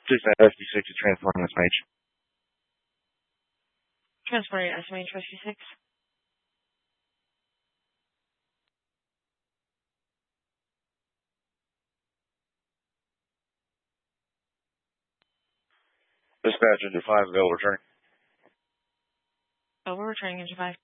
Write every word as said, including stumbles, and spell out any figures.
Dispatch S D six to transport this mage. Transporting S M H S D six. Dispatch into five, available returning. Oh, we're returning into five.